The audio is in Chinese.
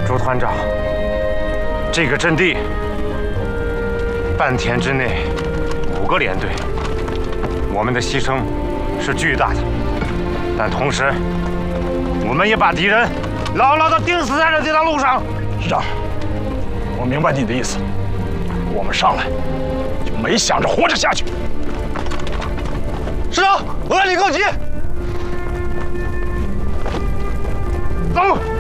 朱团长，这个阵地半天之内5个连队，我们的牺牲是巨大的，但同时我们也把敌人牢牢地钉死在了这条路上。 师长，我明白你的意思，我们上来就没想着活着下去。 师长，我来李高吉。 走。